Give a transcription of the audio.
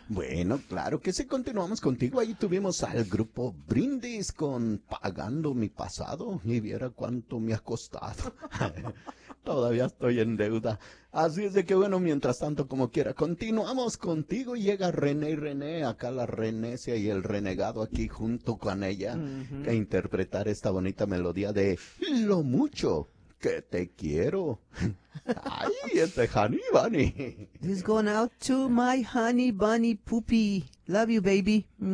Bueno, claro que sí, continuamos contigo. Ahí tuvimos al grupo Brindis con Pagando mi pasado y viera cuánto me ha costado. Todavía estoy en deuda. Así es de que bueno, mientras tanto, como quiera, continuamos contigo. Llega René y René, acá la Renecia y el renegado aquí junto con ella, a Ujú. interpretar esta bonita melodía de Lo mucho que te quiero. Ay, este Honey Bunny. This is going out to my honey bunny poopy. Love you, baby.